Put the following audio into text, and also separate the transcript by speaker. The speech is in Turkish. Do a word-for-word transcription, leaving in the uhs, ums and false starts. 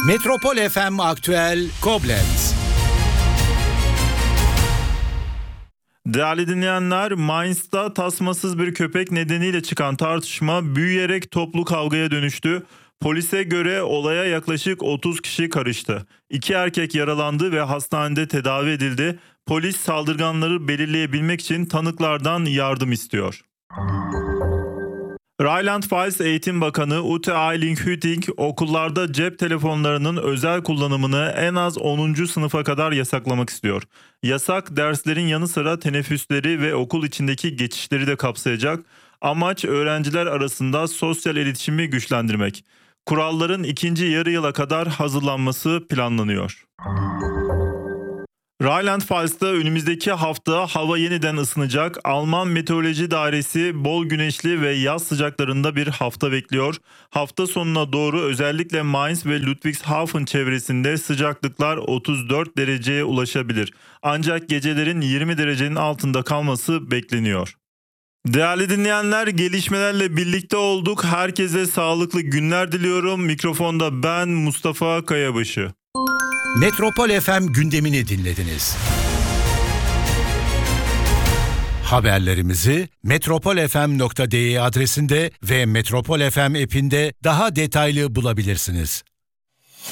Speaker 1: Metropol F M Aktüel Koblenz.
Speaker 2: Değerli dinleyenler, Mainz'da tasmasız bir köpek nedeniyle çıkan tartışma büyüyerek toplu kavgaya dönüştü. Polise göre olaya yaklaşık otuz kişi karıştı. İki erkek yaralandı ve hastanede tedavi edildi. Polis saldırganları belirleyebilmek için tanıklardan yardım istiyor. Rheinland-Pfalz Eğitim Bakanı Ute Eiling-Hütting okullarda cep telefonlarının özel kullanımını en az onuncu sınıfa kadar yasaklamak istiyor. Yasak derslerin yanı sıra teneffüsleri ve okul içindeki geçişleri de kapsayacak. Amaç öğrenciler arasında sosyal iletişimi güçlendirmek. Kuralların ikinci yarı yıla kadar hazırlanması planlanıyor. Rheinland-Pfalz'da önümüzdeki hafta hava yeniden ısınacak. Alman Meteoroloji Dairesi bol güneşli ve yaz sıcaklarında bir hafta bekliyor. Hafta sonuna doğru özellikle Mainz ve Ludwigshafen çevresinde sıcaklıklar otuz dört dereceye ulaşabilir. Ancak gecelerin yirmi derecenin altında kalması bekleniyor. Değerli dinleyenler, gelişmelerle birlikte olduk. Herkese sağlıklı günler diliyorum. Mikrofonda ben Mustafa Kayabaşı.
Speaker 1: Metropol F M gündemini dinlediniz. Haberlerimizi metropol f m nokta d e adresinde ve Metropol F M app'inde daha detaylı bulabilirsiniz.